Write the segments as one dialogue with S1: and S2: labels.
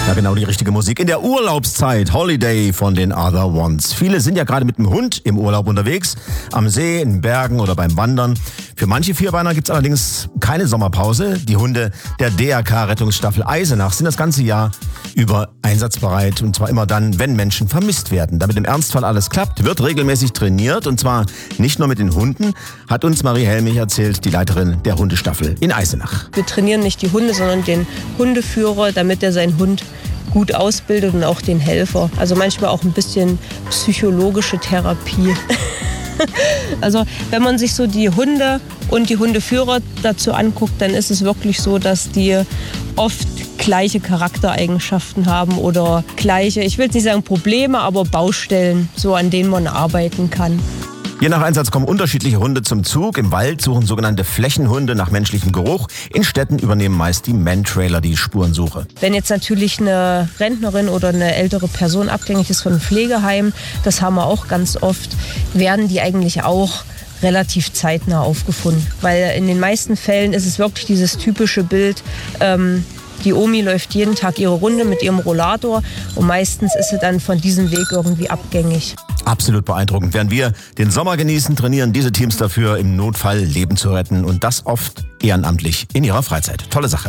S1: Ja, genau die richtige Musik in der Urlaubszeit. Holiday von den Other Ones. Viele sind ja gerade mit dem Hund im Urlaub unterwegs. Am See, in Bergen oder beim Wandern. Für manche Vierbeiner gibt es allerdings keine Sommerpause. Die Hunde der DRK-Rettungsstaffel Eisenach sind das ganze Jahr über einsatzbereit. Und zwar immer dann, wenn Menschen vermisst werden. Damit im Ernstfall alles klappt, wird regelmäßig trainiert. Und zwar nicht nur mit den Hunden, hat uns Marie Helmich erzählt, die Leiterin der Hundestaffel in Eisenach.
S2: Wir trainieren nicht die Hunde, sondern den Hundeführer, damit er seinen Hund gut ausbildet und auch den Helfer. Also manchmal auch ein bisschen psychologische Therapie. Also wenn man sich so die Hunde und die Hundeführer dazu anguckt, dann ist es wirklich so, dass die oft gleiche Charaktereigenschaften haben oder gleiche, ich will jetzt nicht sagen Probleme, aber Baustellen, so an denen man arbeiten kann.
S1: Je nach Einsatz kommen unterschiedliche Hunde zum Zug. Im Wald suchen sogenannte Flächenhunde nach menschlichem Geruch. In Städten übernehmen meist die Mantrailer die Spurensuche.
S2: Wenn jetzt natürlich eine Rentnerin oder eine ältere Person abhängig ist von einem Pflegeheim, das haben wir auch ganz oft, werden die eigentlich auch relativ zeitnah aufgefunden. Weil in den meisten Fällen ist es wirklich dieses typische Bild, die Omi läuft jeden Tag ihre Runde mit ihrem Rollator und meistens ist sie dann von diesem Weg irgendwie abgängig.
S1: Absolut beeindruckend. Während wir den Sommer genießen, trainieren diese Teams dafür, im Notfall Leben zu retten und das oft ehrenamtlich in ihrer Freizeit. Tolle Sache.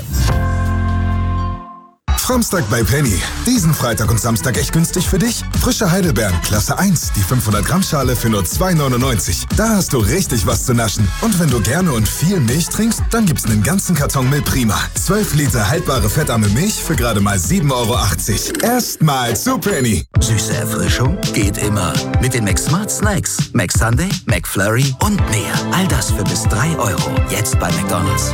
S3: Samstag bei Penny. Diesen Freitag und Samstag echt günstig für dich. Frische Heidelbeeren, Klasse 1, die 500 Gramm Schale für nur 2,99. Da hast du richtig was zu naschen. Und wenn du gerne und viel Milch trinkst, dann gibt's einen ganzen Karton Milprima. 12 Liter haltbare fettarme Milch für gerade mal 7,80 Euro. Erstmal zu Penny.
S4: Süße Erfrischung geht immer. Mit den McSmart Snacks. McSunday, McFlurry und mehr. All das für bis 3 Euro. Jetzt bei McDonald's.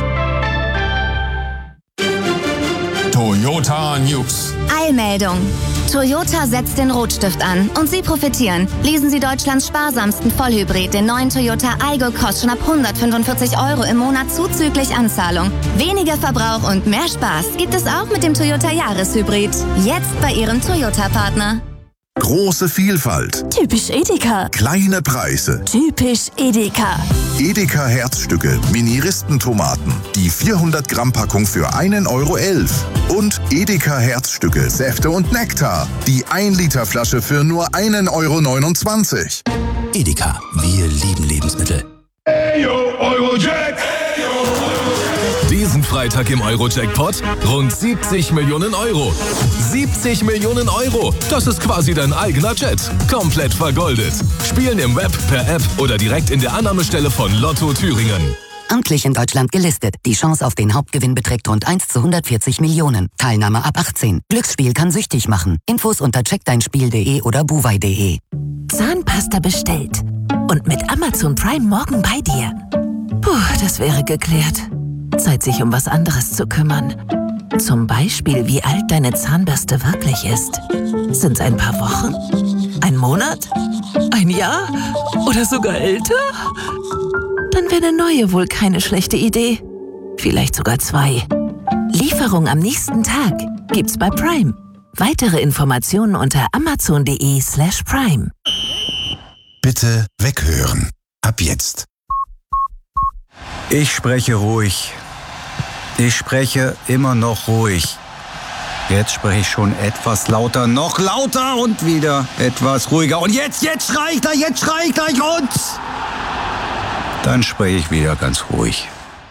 S5: Toyota News.
S6: Eilmeldung. Toyota setzt den Rotstift an und Sie profitieren. Lesen Sie Deutschlands sparsamsten Vollhybrid, den neuen Toyota Aygo, kostet schon ab 145 Euro im Monat zuzüglich Anzahlung. Weniger Verbrauch und mehr Spaß gibt es auch mit dem Toyota Jahreshybrid. Jetzt bei Ihrem Toyota-Partner.
S7: Große Vielfalt.
S8: Typisch Edeka.
S7: Kleine Preise.
S8: Typisch Edeka.
S7: Edeka Herzstücke, Mini-Ristentomaten. Die 400 Gramm Packung für 1,11 Euro. Und Edeka Herzstücke, Säfte und Nektar. Die 1 Liter Flasche für nur 1,29 Euro.
S4: Edeka, wir lieben Lebensmittel.
S5: Eyo, Eurojack!
S9: Diesen Freitag im Euro-Jackpot rund 70 Millionen Euro. 70 Millionen Euro, das ist quasi dein eigener Jet. Komplett vergoldet. Spielen im Web, per App oder direkt in der Annahmestelle von Lotto Thüringen.
S10: Amtlich in Deutschland gelistet. Die Chance auf den Hauptgewinn beträgt rund 1 zu 140 Millionen. Teilnahme ab 18. Glücksspiel kann süchtig machen. Infos unter checkdeinspiel.de oder buwei.de.
S8: Zahnpasta bestellt. Und mit Amazon Prime morgen bei dir. Puh, das wäre geklärt. Zeit, sich um was anderes zu kümmern. Zum Beispiel, wie alt deine Zahnbürste wirklich ist. Sind's ein paar Wochen? Ein Monat? Ein Jahr? Oder sogar älter? Dann wäre eine neue wohl keine schlechte Idee. Vielleicht sogar 2. Lieferung am nächsten Tag gibt's bei Prime. Weitere Informationen unter amazon.de/prime.
S3: Bitte weghören. Ab jetzt.
S11: Ich spreche ruhig. Ich spreche immer noch ruhig. Jetzt spreche ich schon etwas lauter, noch lauter und wieder etwas ruhiger. Und jetzt schrei ich gleich und... Dann spreche ich wieder ganz ruhig.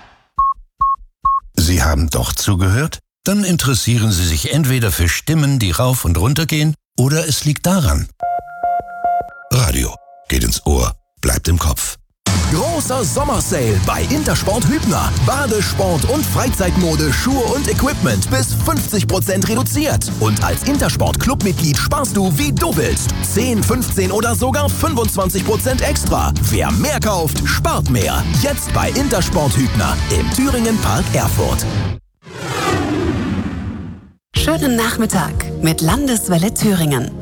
S3: Sie haben doch zugehört? Dann interessieren Sie sich entweder für Stimmen, die rauf und runter gehen, oder es liegt daran. Radio geht ins Ohr, bleibt im Kopf.
S12: Großer Sommersale bei Intersport Hübner. Badesport und Freizeitmode, Schuhe und Equipment bis 50% reduziert. Und als Intersport-Clubmitglied sparst du, wie du willst. 10, 15 oder sogar 25% extra. Wer mehr kauft, spart mehr. Jetzt bei Intersport Hübner im Thüringen Park Erfurt.
S13: Schönen Nachmittag mit Landeswelle Thüringen.